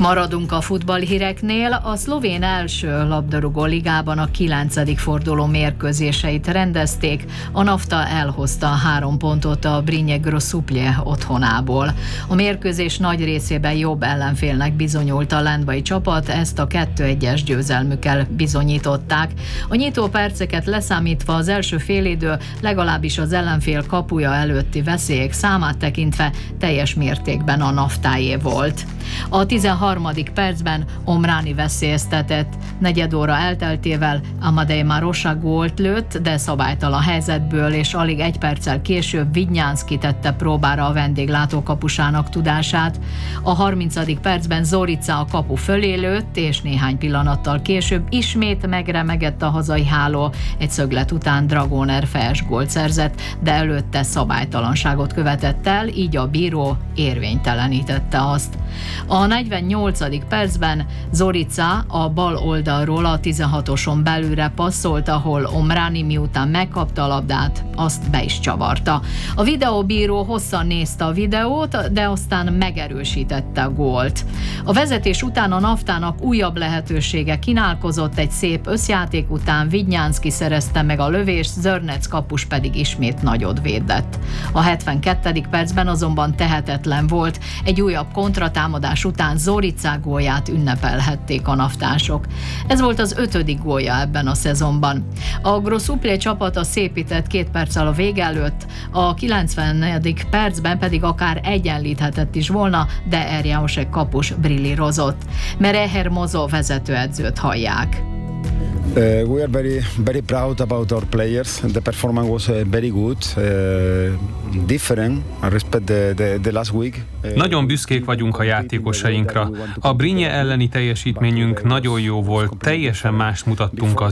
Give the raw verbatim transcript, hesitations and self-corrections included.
Maradunk a futballhíreknél. A szlovén első labdarúgó ligában a kilencedik forduló mérkőzéseit rendezték. A Nafta elhozta a három pontot a Brinje Grosuplje otthonából. A mérkőzés nagy részében jobb ellenfélnek bizonyult a lendvai csapat, ezt a kettő egyes győzelmükkel bizonyították. A nyitó perceket leszámítva az első félidő legalábbis az ellenfél kapuja előtti veszélyek számát tekintve teljes mértékben a Naftáé volt. A tizenharmadik percben Omrani veszélyeztetett. Negyed óra elteltével Amadej Marosa gólt lőtt, de szabálytalan helyzetből, és alig egy perccel később Vidnyánszky tette próbára a vendéglátókapusának tudását. A harmincadik percben Zorica a kapu fölé lőtt, és néhány pillanattal később ismét megremegett a hazai háló. Egy szöglet után Dragoner fejes gólt szerzett, de előtte szabálytalanságot követett el, így a bíró érvénytelenítette azt. A negyvennyolcadik percben Zorica a bal oldalról a tizenhatoson belülre passzolt, ahol Omrani miután megkapta a labdát, azt be is csavarta. A videóbíró hosszan nézte a videót, de aztán megerősítette a gólt. A vezetés után a Naftának újabb lehetősége kínálkozott, egy szép összjáték után Vidnyánszky szerezte meg a lövést, Zörnec kapus pedig ismét nagyot védett. A hetvenkettedik percben azonban tehetetlen volt, egy újabb kontratámadás után Zorica gólját ünnepelhették a naftások. Ez volt az ötödik gólja ebben a szezonban. A Grosuplje csapata szépített két perccel a vége előtt, a kilencvenedik percben pedig akár egyenlíthetett is volna, de Erjáosek kapus brillírozott. Mereher Mozo vezetőedzőt hallják. Uh, we are very, very proud about our players. The performance was uh, very good, uh, different respect the, the, the last week. Uh, Nagyon büszkék vagyunk a játékosainkra. A Brinje elleni teljesítményünk nagyon jó volt, teljesen mást mutattunk az